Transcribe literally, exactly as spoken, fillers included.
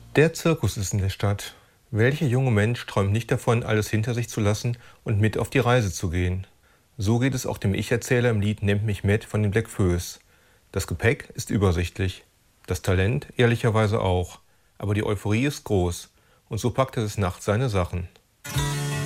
Der Zirkus ist in der Stadt. Welcher junge Mensch träumt nicht davon, alles hinter sich zu lassen und mit auf die Reise zu gehen? So geht es auch dem Ich-Erzähler im Lied Nehmt mich mit von den Bläck Fööss. Das Gepäck ist übersichtlich. Das Talent ehrlicherweise auch. Aber die Euphorie ist groß. Und so packt er des Nachts seine Sachen.